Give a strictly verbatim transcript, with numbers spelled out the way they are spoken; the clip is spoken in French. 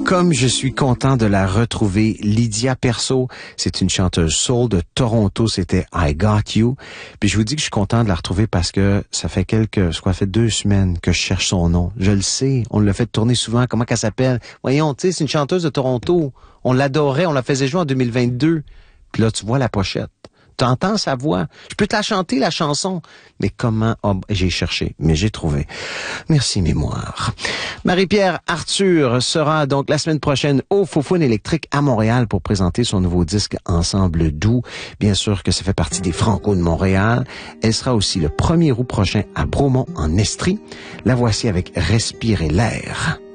Comme je suis content de la retrouver, Lydia Perceau, c'est une chanteuse soul de Toronto, c'était I Got You. Puis je vous dis que je suis content de la retrouver parce que ça fait quelques, ça fait deux semaines que je cherche son nom. Je le sais, on l'a fait tourner souvent, comment qu'elle s'appelle? Voyons, tu sais, c'est une chanteuse de Toronto. On l'adorait, on la faisait jouer en deux mille vingt-deux. Puis là, tu vois la pochette. Tu entends sa voix. Je peux te la chanter, la chanson. Mais comment... Oh, j'ai cherché, mais j'ai trouvé. Merci, mémoire. Marie-Pierre Arthur sera donc la semaine prochaine au Faux-Foune électrique à Montréal pour présenter son nouveau disque Ensemble doux. Bien sûr que ça fait partie des Franco de Montréal. Elle sera aussi le premier août prochain à Bromont, en Estrie. La voici avec Respirer l'air.